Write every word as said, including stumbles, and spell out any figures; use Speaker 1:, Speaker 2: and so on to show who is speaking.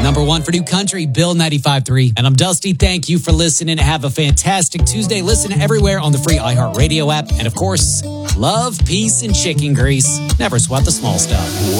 Speaker 1: Number one for New Country, Bill ninety-five point three. And I'm Dusty. Thank you for listening. Have a fantastic Tuesday. Listen everywhere on the free iHeartRadio app. And of course, love, peace, and chicken grease. Never sweat the small stuff.